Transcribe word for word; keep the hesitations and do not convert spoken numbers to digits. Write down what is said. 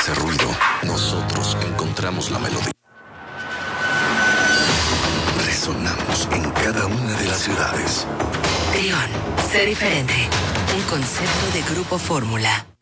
hace ruido, nosotros encontramos la melodía. Resonamos en cada una de las ciudades. Trión, sé diferente. Un concepto de Grupo Fórmula.